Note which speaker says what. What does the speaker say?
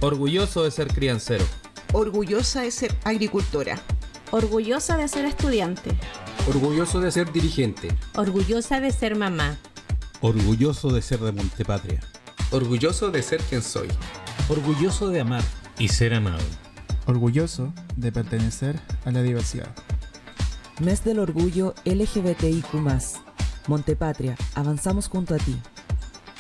Speaker 1: Orgulloso de ser criancero.
Speaker 2: Orgullosa de ser agricultora.
Speaker 3: Orgullosa de ser estudiante.
Speaker 4: Orgulloso de ser dirigente.
Speaker 5: Orgullosa de ser mamá.
Speaker 6: Orgulloso de ser de Montepatria.
Speaker 4: Orgulloso de ser quien soy.
Speaker 7: Orgulloso de amar y ser amado.
Speaker 8: Orgulloso de pertenecer a la diversidad.
Speaker 9: Mes del Orgullo LGBTIQ+. Montepatria, avanzamos junto a ti.